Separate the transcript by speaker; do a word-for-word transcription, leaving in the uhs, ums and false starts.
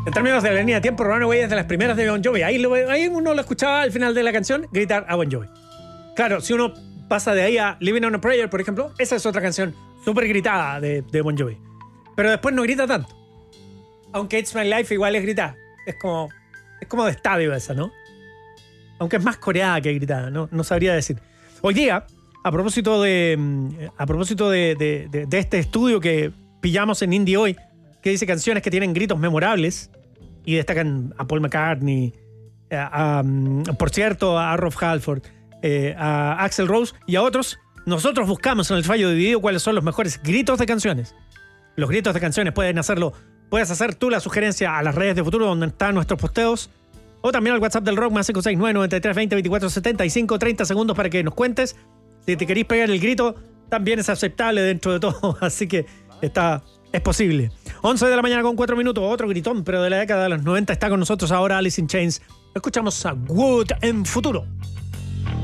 Speaker 1: En términos de la línea de tiempo, Runaway es de las primeras de Bon Jovi. Ahí, lo, ahí uno lo escuchaba al final de la canción gritar a Bon Jovi. Claro, si uno pasa de ahí a Living on a Prayer, por ejemplo, esa es otra canción súper gritada de, de Bon Jovi. Pero después no grita tanto. Aunque It's My Life igual es gritada. Es como, es como de estadio esa, ¿no? Aunque es más coreada que gritada, no, no sabría decir. Hoy día, a propósito de a propósito de, de, de, de este estudio que pillamos en Indie hoy, que dice canciones que tienen gritos memorables y destacan a Paul McCartney, a, a, por cierto, a Rob Halford, eh, a Axl Rose y a otros, nosotros buscamos en el fallo de video cuáles son los mejores gritos de canciones. Los gritos de canciones pueden hacerlo, puedes hacer tú la sugerencia a las redes de Futuro donde están nuestros posteos, o también al WhatsApp del Rock más cinco seis nueve, nueve tres dos cero, veinticuatro setenta y cinco, treinta segundos para que nos cuentes. Si te queréis pegar el grito, también es aceptable dentro de todo, así que está, es posible. once de la mañana con cuatro minutos, otro gritón, pero de la década de los noventa está con nosotros ahora Alice in Chains. Escuchamos a Wood en Futuro.